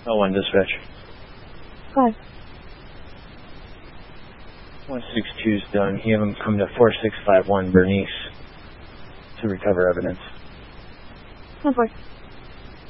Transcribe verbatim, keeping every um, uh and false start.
Oh one dispatch. Five. one six two's done. He have him come to four six five one Bernice to recover evidence. One four.